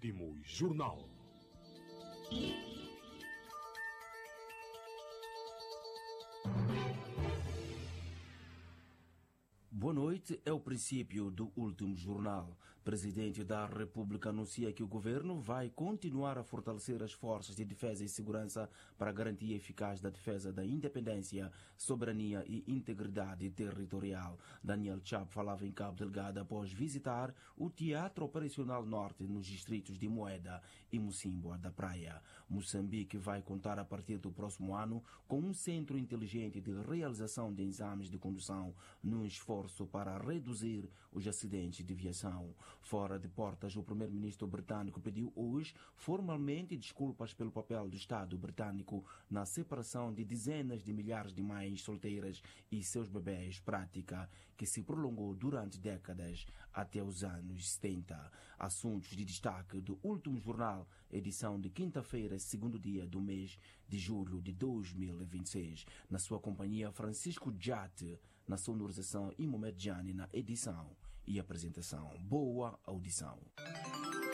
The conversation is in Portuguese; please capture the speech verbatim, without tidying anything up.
Último Jornal. Boa noite. É o princípio do último jornal. O presidente da República anuncia que o governo vai continuar a fortalecer as forças de defesa e segurança para a garantia eficaz da defesa da independência, soberania e integridade territorial. Daniel Chapo falava em Cabo Delgado após visitar o Teatro Operacional Norte nos distritos de Moeda e Mocimboa da Praia. Moçambique vai contar a partir do próximo ano com um centro inteligente de realização de exames de condução num esforço para reduzir os acidentes de viação. Fora de portas, o primeiro-ministro britânico pediu hoje formalmente desculpas pelo papel do Estado britânico na separação de dezenas de milhares de mães solteiras e seus bebês, prática que se prolongou durante décadas até os anos setenta. Assuntos de destaque do último jornal, edição de quinta-feira, segundo dia do mês de julho de dois mil e vinte e seis. Na sua companhia, Francisco Jate, na sonorização e Mohamed Jani na edição e apresentação. Boa audição.